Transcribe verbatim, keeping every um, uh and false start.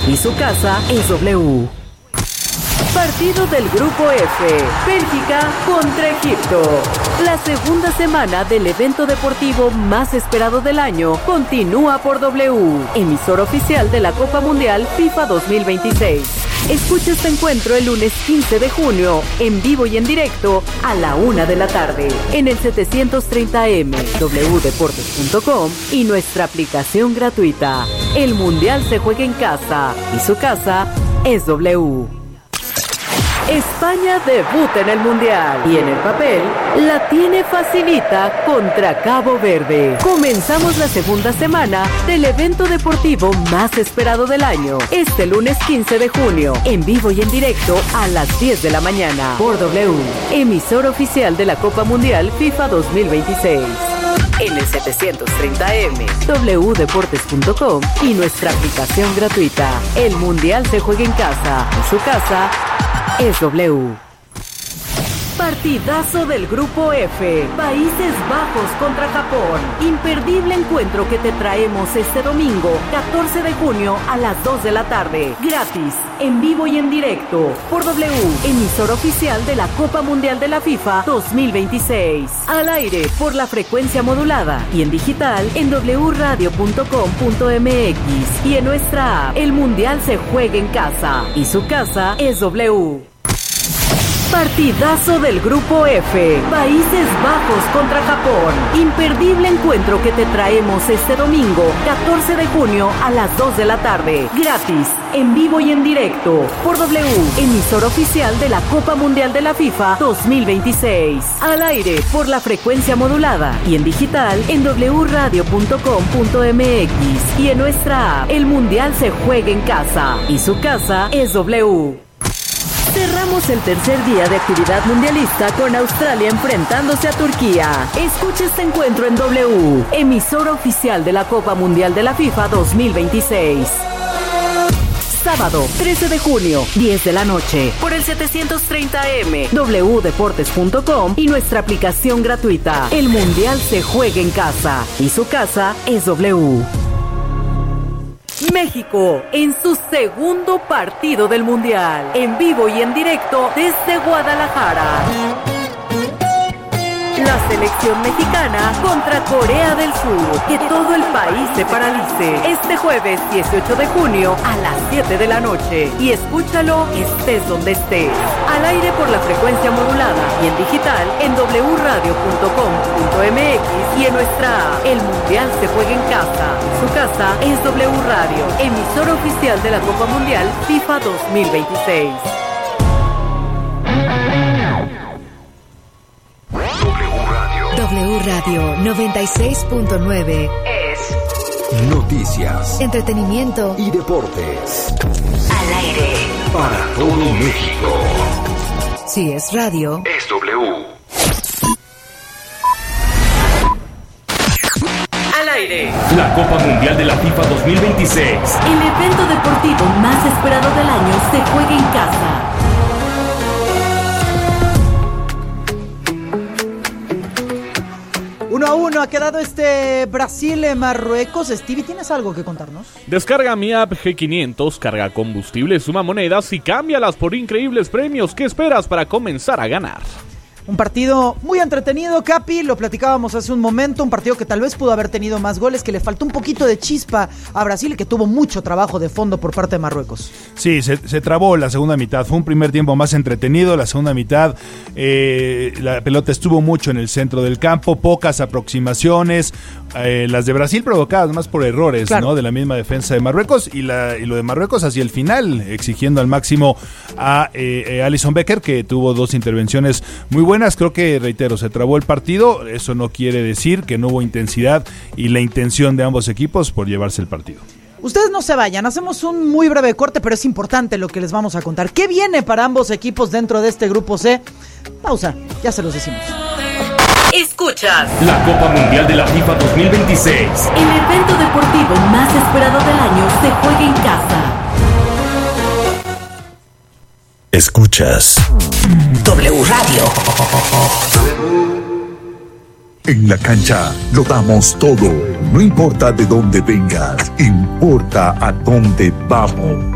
y su casa es W. Partido del Grupo F, Bélgica contra Egipto. La segunda semana del evento deportivo más esperado del año continúa por W, emisor oficial de la Copa Mundial FIFA dos mil veintiséis. Escucha este encuentro el lunes quince de junio, en vivo y en directo, a la una de la tarde, en el setecientos treinta eme, w deportes punto com y nuestra aplicación gratuita. El Mundial se juega en casa, y su casa es W. España debuta en el Mundial y en el papel la tiene facilita contra Cabo Verde. Comenzamos la segunda semana del evento deportivo más esperado del año, este lunes quince de junio, en vivo y en directo a las diez de la mañana por W, emisor oficial de la Copa Mundial FIFA dos mil veintiséis. En el setecientos treinta eme, w deportes punto com y nuestra aplicación gratuita. El Mundial se juega en casa, en su casa es W. Partidazo del Grupo F, Países Bajos contra Japón. Imperdible encuentro que te traemos este domingo, catorce de junio a las dos de la tarde. Gratis, en vivo y en directo, por W, emisor oficial de la Copa Mundial de la FIFA dos mil veintiséis. Al aire, por la frecuencia modulada y en digital en w radio punto com punto m x y en nuestra app. El Mundial se juega en casa y su casa es W. Partidazo del Grupo F, Países Bajos contra Japón. Imperdible encuentro que te traemos este domingo, catorce de junio a las dos de la tarde. Gratis, en vivo y en directo, por W, emisor oficial de la Copa Mundial de la FIFA dos mil veintiséis. Al aire, por la frecuencia modulada y en digital en w radio punto com punto m x y en nuestra app. El Mundial se juega en casa y su casa es W. Cerramos el tercer día de actividad mundialista con Australia enfrentándose a Turquía. Escucha este encuentro en W, emisor oficial de la Copa Mundial de la FIFA dos mil veintiséis. Sábado, trece de junio, diez de la noche, por el setecientos treinta eme, w deportes punto com y nuestra aplicación gratuita. El Mundial se juega en casa y su casa es W. México, en su segundo partido del Mundial, en vivo y en directo desde Guadalajara. La selección mexicana contra Corea del Sur. Que todo el país se paralice. Este jueves dieciocho de junio a las siete de la noche. Y escúchalo estés donde estés. Al aire por la frecuencia modulada y en digital en w radio punto com punto m x y en nuestra app. El Mundial se juega en casa. Su casa es W Radio, emisor oficial de la Copa Mundial FIFA dos mil veintiséis. W Radio noventa y seis punto nueve es noticias, entretenimiento y deportes. Al aire Para todo México. Si es radio, Es W. Al aire. La Copa Mundial de la FIFA dos mil veintiséis. El evento deportivo más esperado del año se juega en casa. Uno a uno ha quedado este Brasil-Marruecos. Stevie, ¿tienes algo que contarnos? Descarga mi app G quinientos, carga combustible, suma monedas y cámbialas por increíbles premios. ¿Qué esperas para comenzar a ganar? Un partido muy entretenido, Capi, lo platicábamos hace un momento, un partido que tal vez pudo haber tenido más goles, que le faltó un poquito de chispa a Brasil y que tuvo mucho trabajo de fondo por parte de Marruecos. Sí, se, se trabó la segunda mitad, fue un primer tiempo más entretenido, la segunda mitad eh, la pelota estuvo mucho en el centro del campo, pocas aproximaciones, eh, las de Brasil provocadas más por errores, claro, ¿no? De la misma defensa de Marruecos y, la, y lo de Marruecos hacia el final, exigiendo al máximo a eh, Alisson Becker, que tuvo dos intervenciones muy buenas. Creo que, reitero, se trabó el partido, eso no quiere decir que no hubo intensidad y la intención de ambos equipos por llevarse el partido. Ustedes no se vayan, hacemos un muy breve corte, pero es importante lo que les vamos a contar. ¿Qué viene para ambos equipos dentro de este grupo C? Pausa, ya se los decimos. Escuchas La Copa Mundial de la FIFA dos mil veintiséis. El evento deportivo más esperado del año se juega en casa. Escuchas W Radio. En la cancha lo damos todo. No importa de dónde vengas, importa a dónde vamos.